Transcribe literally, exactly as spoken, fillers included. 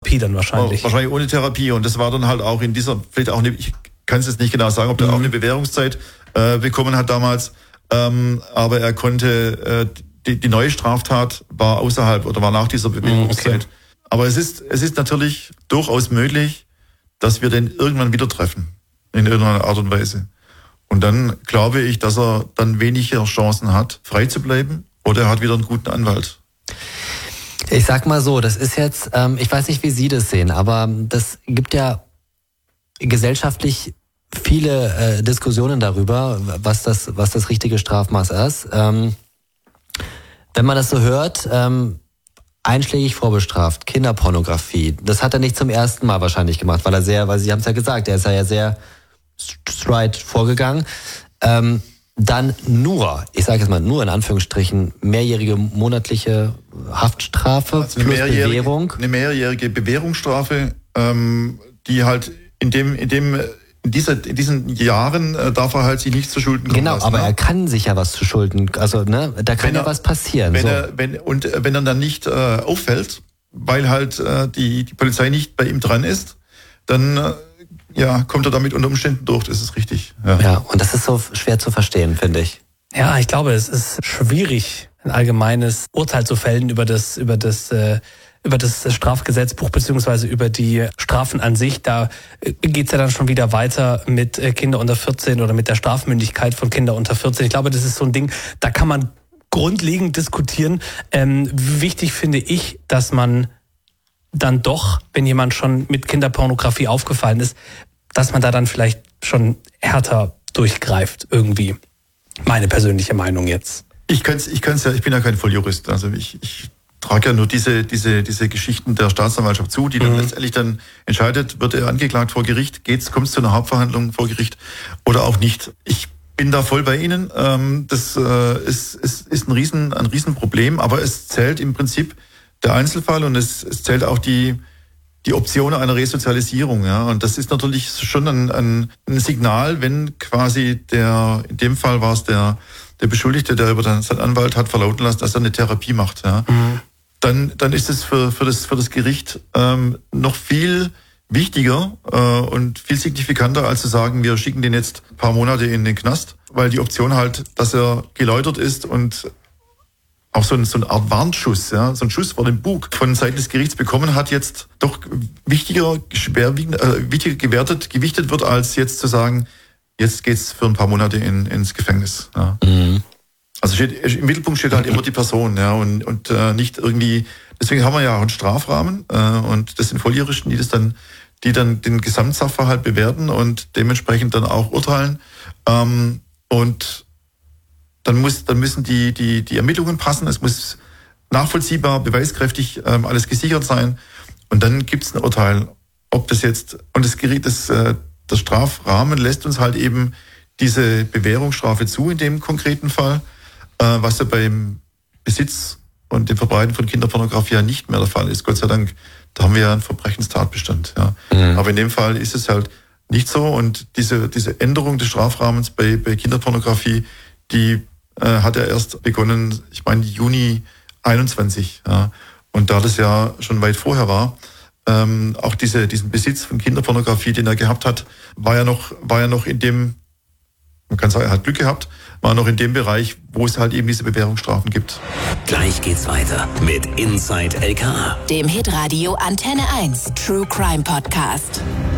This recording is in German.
Therapie dann wahrscheinlich. Wahrscheinlich ohne Therapie. Und das war dann halt auch in dieser, vielleicht auch eine, ich kann es jetzt nicht genau sagen, ob der mhm. auch eine Bewährungszeit äh, bekommen hat damals. Ähm, aber er konnte, äh, die, die neue Straftat war außerhalb oder war nach dieser Bewährungszeit. Okay. Aber es ist, es ist natürlich durchaus möglich, dass wir den irgendwann wieder treffen. In irgendeiner Art und Weise. Und dann glaube ich, dass er dann weniger Chancen hat, frei zu bleiben, oder er hat wieder einen guten Anwalt. Ich sag mal so, das ist jetzt, ähm, ich weiß nicht, wie Sie das sehen, aber das gibt ja gesellschaftlich viele äh, Diskussionen darüber, was das, was das richtige Strafmaß ist. Ähm, wenn man das so hört, ähm, einschlägig vorbestraft, Kinderpornografie, das hat er nicht zum ersten Mal wahrscheinlich gemacht, weil er sehr, weil Sie haben es ja gesagt, er ist ja sehr straight vorgegangen. Ähm, dann nur, ich sage jetzt mal nur in Anführungsstrichen, mehrjährige monatliche Haftstrafe also plus Bewährung. Eine mehrjährige Bewährungsstrafe, ähm, die halt in dem, in dem, in dieser, in diesen Jahren äh, darf er halt sich nicht zu Schulden kommen Genau, lassen, aber ne? er kann sich ja was zu Schulden, also ne, da kann wenn ja er, was passieren. Wenn so. er, wenn, und wenn er dann nicht äh, auffällt, weil halt äh, die, die Polizei nicht bei ihm dran ist, dann äh, ja, kommt er damit unter Umständen durch, das ist richtig. Ja. ja, und das ist so schwer zu verstehen, finde ich. Ja, ich glaube, es ist schwierig, ein allgemeines Urteil zu fällen über das, über das, äh, über das Strafgesetzbuch beziehungsweise über die Strafen an sich. Da geht's ja dann schon wieder weiter mit Kinder unter vierzehn oder mit der Strafmündigkeit von Kinder unter vierzehn. Ich glaube, das ist so ein Ding, da kann man grundlegend diskutieren. Ähm, wichtig finde ich, dass man dann doch, wenn jemand schon mit Kinderpornografie aufgefallen ist, dass man da dann vielleicht schon härter durchgreift irgendwie. Meine persönliche Meinung jetzt. Ich kann's, ich kann's ja, ich bin ja kein Volljurist, also ich, ich trage ja nur diese, diese, diese Geschichten der Staatsanwaltschaft zu, die dann mhm. letztendlich dann entscheidet, wird er angeklagt vor Gericht, geht's, kommt's zu einer Hauptverhandlung vor Gericht oder auch nicht. Ich bin da voll bei Ihnen. Das ist, ist, ist ein Riesen, ein Riesenproblem, aber es zählt im Prinzip der Einzelfall und es, es zählt auch die, die Option einer Resozialisierung, ja. Und das ist natürlich schon ein, ein, ein Signal, wenn quasi der, in dem Fall war es der, der Beschuldigte, der über seinen Anwalt hat verlauten lassen, dass er eine Therapie macht, ja. Mhm. Dann, dann ist es für, für das, für das Gericht, ähm, noch viel wichtiger, äh, und viel signifikanter, als zu sagen, wir schicken den jetzt ein paar Monate in den Knast, weil die Option halt, dass er geläutert ist und auch so, ein, so eine Art Warnschuss, ja, so ein Schuss vor dem Bug von Seiten des Gerichts bekommen hat, jetzt doch wichtiger, schwerwiegend, äh, wichtiger gewertet, gewichtet wird, als jetzt zu sagen, jetzt geht's für ein paar Monate in, ins Gefängnis. Ja. Mhm. Also steht, im Mittelpunkt steht halt immer die Person, ja, und, und äh, nicht irgendwie. Deswegen haben wir ja auch einen Strafrahmen, äh, und das sind Volljuristen, die das dann, die dann den Gesamtsachverhalt bewerten und dementsprechend dann auch urteilen. Ähm, und Dann muss, dann müssen die, die, die Ermittlungen passen. Es muss nachvollziehbar, beweiskräftig ähm, alles gesichert sein. Und dann gibt es ein Urteil, ob das jetzt, und das Gericht, das, äh, der Strafrahmen lässt uns halt eben diese Bewährungsstrafe zu in dem konkreten Fall, äh, was ja beim Besitz und dem Verbreiten von Kinderpornografie ja nicht mehr der Fall ist. Gott sei Dank, da haben wir ja einen Verbrechenstatbestand. Ja. Mhm. Aber in dem Fall ist es halt nicht so. Und diese, diese Änderung des Strafrahmens bei, bei Kinderpornografie, die äh, hat er erst begonnen, ich meine Juni einundzwanzig. Ja. Und da das ja schon weit vorher war, ähm, auch diese, diesen Besitz von Kinderpornografie, den er gehabt hat, war ja noch, war ja noch in dem, man kann sagen, er hat Glück gehabt, war noch in dem Bereich, wo es halt eben diese Bewährungsstrafen gibt. Gleich geht's weiter mit Inside L K A, dem Hitradio Antenne eins True Crime Podcast.